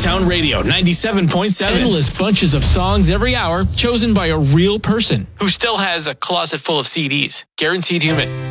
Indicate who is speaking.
Speaker 1: Motown Radio 97.7. Endless bunches of songs every hour chosen by a real person who still has a closet full of CDs. Guaranteed Human.